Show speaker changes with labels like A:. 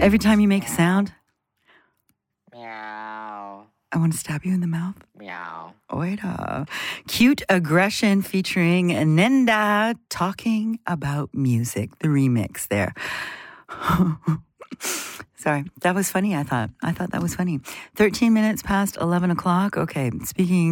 A: Every time you make a sound,
B: Meow.
A: I want to stab you in the mouth.
B: Meow.
A: Oida. Cute Aggression featuring Nenda talking about music. The remix there. Sorry, that was funny, I thought. I thought that was funny. 13 minutes past 11 o'clock. Okay, speaking